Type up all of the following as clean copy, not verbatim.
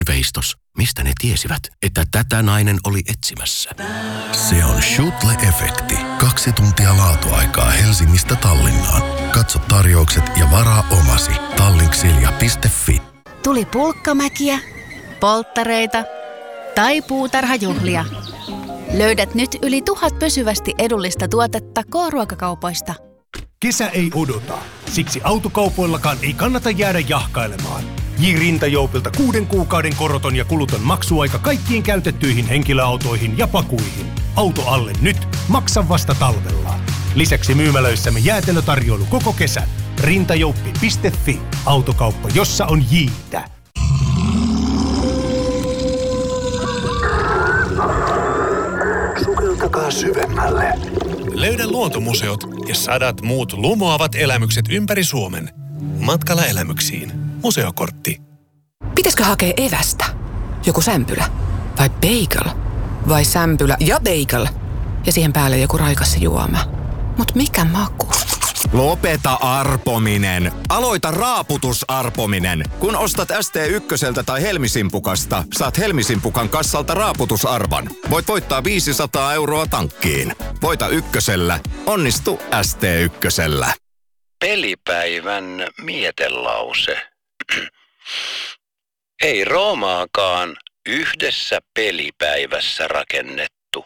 Veistos, mistä ne tiesivät, että tätä nainen oli etsimässä? Se on Schutle-efekti. 2 tuntia laatuaikaa Helsingistä Tallinnaan. Katso tarjoukset ja varaa omasi. Tallinksilja.fi. Tuli pulkkamäkiä, polttareita tai puutarhajuhlia. Löydät nyt yli 1000 pysyvästi edullista tuotetta K-ruokakaupoista. Kesä ei odota. Siksi autokaupoillakaan ei kannata jäädä jahkailemaan. J-Rintajoupilta 6 kuukauden koroton ja kuluton maksuaika kaikkiin käytettyihin henkilöautoihin ja pakuihin. Auto alle nyt, maksa vasta talvella. Lisäksi myymälöissämme jäätelötarjoilu koko kesän. Rintajouppi.fi. Autokauppa, jossa on J:tä. Sukeltakaa syvemmälle. Löydä luontomuseot ja 100 muut lumoavat elämykset ympäri Suomen. Matkalla elämyksiin. Museokortti. Pitäisikö hakea evästä? Joku sämpylä? Vai bagel? Vai sämpylä ja bagel? Ja siihen päälle joku raikas juoma. Mut mikä maku? Lopeta arpominen. Aloita raaputusarpominen. Kun ostat ST1 tai Helmisimpukasta, saat Helmisimpukan kassalta raaputusarvan. Voit voittaa 500 € tankkiin. Voita ykkösellä. Onnistu ST1. Pelipäivän mietelause. Ei Roomaakaan yhdessä pelipäivässä rakennettu.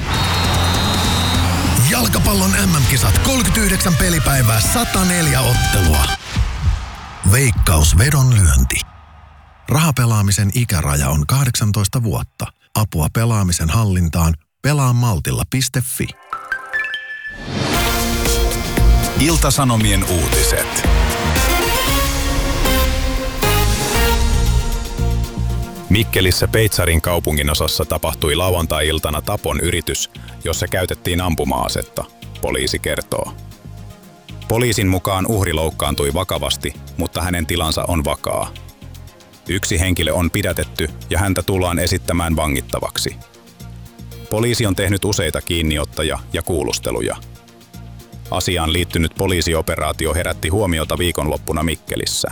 Jalkapallon MM-kisat 39 pelipäivää, 104 ottelua. Veikkaus vedonlyönti. Rahapelaamisen ikäraja on 18 vuotta. Apua pelaamisen hallintaan pelaamaltilla.fi. Ilta-Sanomien uutiset. Mikkelissä Peitsarin kaupunginosassa tapahtui lauantai-iltana tapon yritys, jossa käytettiin ampuma-asetta, poliisi kertoo. Poliisin mukaan uhri loukkaantui vakavasti, mutta hänen tilansa on vakaa. 1 henkilö on pidätetty ja häntä tullaan esittämään vangittavaksi. Poliisi on tehnyt useita kiinniottoja ja kuulusteluja. Asiaan liittynyt poliisioperaatio herätti huomiota viikonloppuna Mikkelissä.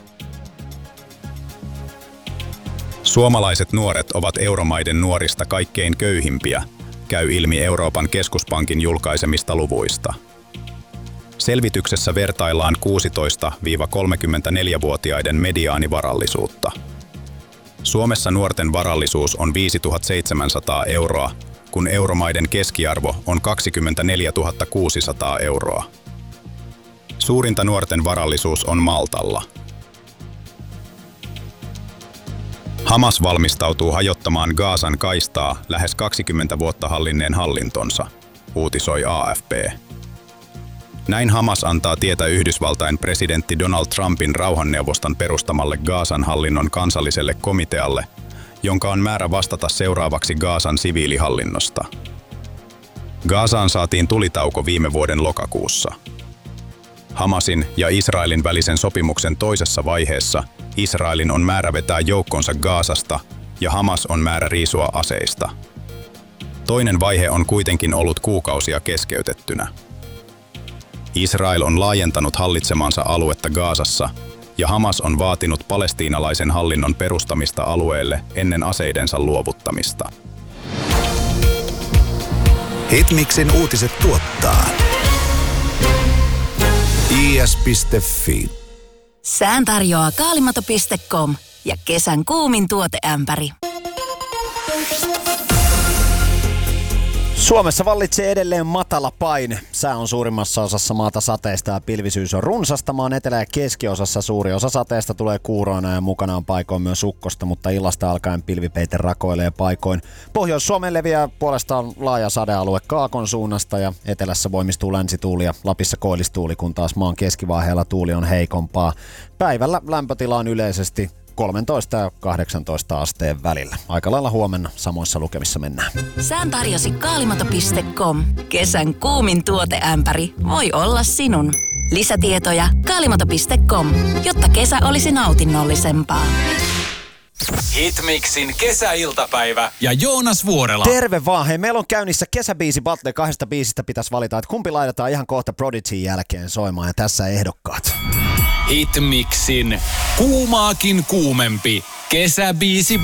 Suomalaiset nuoret ovat euromaiden nuorista kaikkein köyhimpiä, käy ilmi Euroopan keskuspankin julkaisemista luvuista. Selvityksessä vertaillaan 16–34-vuotiaiden mediaanivarallisuutta. Suomessa nuorten varallisuus on 5 700 €, kun euromaiden keskiarvo on 24 600 €. Suurinta nuorten varallisuus on Maltalla. Hamas valmistautuu hajottamaan Gazan kaistaa lähes 20 vuotta hallinneen hallintonsa, uutisoi AFP. Näin Hamas antaa tietä Yhdysvaltain presidentti Donald Trumpin rauhanneuvoston perustamalle Gazan hallinnon kansalliselle komitealle, jonka on määrä vastata seuraavaksi Gazan siviilihallinnosta. Gazaan saatiin tulitauko viime vuoden lokakuussa. Hamasin ja Israelin välisen sopimuksen toisessa vaiheessa Israelin on määrä vetää joukkonsa Gazasta ja Hamas on määrä riisua aseista. Toinen vaihe on kuitenkin ollut kuukausia keskeytettynä. Israel on laajentanut hallitsemansa aluetta Gazassa ja Hamas on vaatinut palestiinalaisen hallinnon perustamista alueelle ennen aseidensa luovuttamista. Hitmixin uutiset tuottaa is.fi. Sään tarjoaa kaalimato.com ja kesän kuumin tuoteämpäri. Suomessa vallitsee edelleen matala paine. Sää on suurimmassa osassa maata sateista ja pilvisyys on runsasta. Maan etelä- ja keskiosassa suuri osa sateesta tulee kuuroina ja mukana on paikoin myös ukkosta, mutta illasta alkaen pilvipeite rakoilee paikoin. Pohjois-Suomeen leviää puolestaan laaja sadealue kaakon suunnasta ja etelässä voimistuu länsituuli ja Lapissa koillistuuli, kun taas maan keskivaiheella tuuli on heikompaa. Päivällä lämpötila on yleisesti 13 ja 18 asteen välillä. Aika lailla huomenna samoissa lukemissa mennään. Sään tarjosi kaalimato.com. Kesän kuumin tuoteämpäri voi olla sinun. Lisätietoja kaalimato.com, jotta kesä olisi nautinnollisempaa. Hitmixin kesäiltapäivä ja Joonas Vuorela. Terve vaan. Hei, meillä on käynnissä kesäbiisi battle. 2 biisistä pitäisi valita, että kumpi laitetaan ihan kohta Prodigyn jälkeen soimaan, ja tässä ehdokkaat. Hitmixin kuumaakin kuumempi Kesäbiisi